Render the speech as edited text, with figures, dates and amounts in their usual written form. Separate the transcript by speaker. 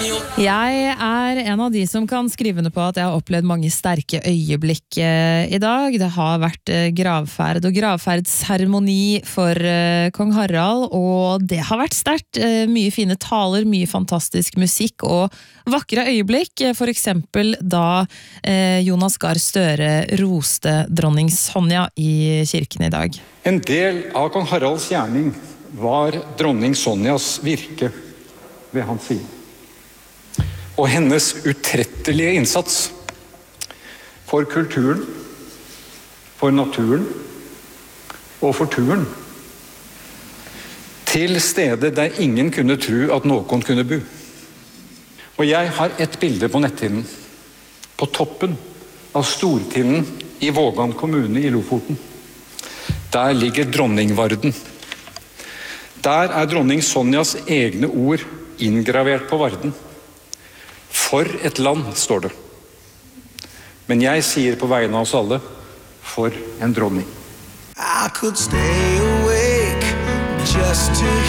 Speaker 1: Jeg en av de som kan skrive under på at jeg har opplevd mange sterke øyeblikk I dag. Det har vært gravferd og gravferdsseremoni for kong Harald, og det har vært sterkt. Mye fine taler, mye fantastisk musikk og vakre øyeblikk. For eksempel da Jonas Gahr Støre roste dronning Sonja I kirken I dag.
Speaker 2: En del av kong Haralds gjerning var dronning Sonjas virke ved hans side. Og hennes utrettelige innsats for kulturen, for naturen og for turen. Til stedet der ingen kunne tro at noen kunne bo. Og jeg har et bilde på netthinnen. På toppen av Stortinden I Vågan kommune I Lofoten. Der ligger dronningvarden. Der dronning Sonjas egne ord inngravert på varden. For et land, står det. Men jeg sier på vegne av oss alle, for en dronning.
Speaker 3: I could stay awake just to